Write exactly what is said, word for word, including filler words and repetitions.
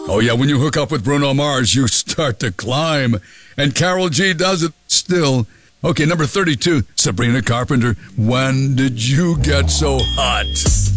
Oh, yeah, when you hook up with Bruno Mars, you start to climb. And Carol G does it still. Okay, number thirty-two, Sabrina Carpenter. When did you get so hot?